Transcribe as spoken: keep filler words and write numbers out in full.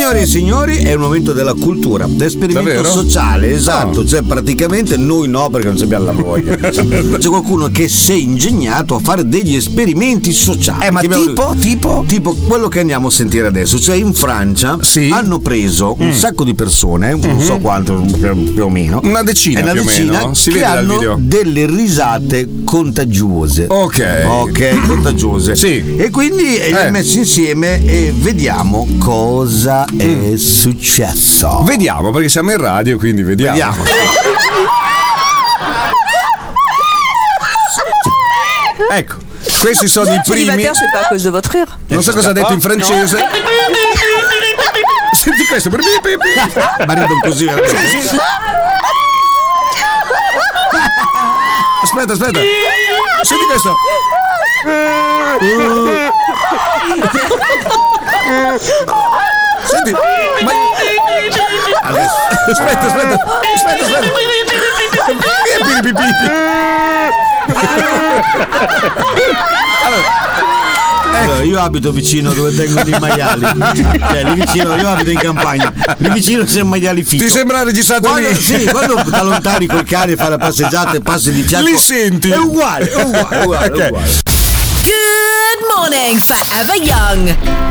Signore e signori, è il momento della cultura, l'esperimento Davvero? sociale, esatto, No. cioè praticamente noi no perché non abbiamo la voglia. C'è qualcuno che si è ingegnato a fare degli esperimenti sociali. Eh, ma Che abbiamo- tipo, tipo? Tipo quello che andiamo a sentire adesso, cioè in Francia Sì. hanno preso un sacco di persone, non so quanto più, più o meno, Una decina, è una più o decina meno. Si che vede dal hanno video. delle risate contagiose. Ok. Ok, contagiose. Sì. E quindi eh. li Eh. ho messi insieme e vediamo cosa è successo. Vediamo, perché siamo in radio, quindi vediamo. Vediamo. Ecco, questi sono i primi. Célibataire, c'est pas à cause de votre rire. Non so cosa ha detto in francese. Senti questo. Ma ridono così. Aspetta, aspetta. Senti questo. Senti. Ma... Adesso. Aspetta, aspetta. Aspetta, aspetta. Pi, pi, pi, pi. Allora, io abito vicino dove tengono i maiali. Cioè, lì vicino, io abito in campagna. Lì vicino c'è un maiali fisso. Ti sembra registrato Quando, lì? sì, quando da lontani col cane fa la passeggiata e passi di fianco. Li senti? È uguale, è uguale, è uguale, è Ok. uguale. Good morning, Forever Young.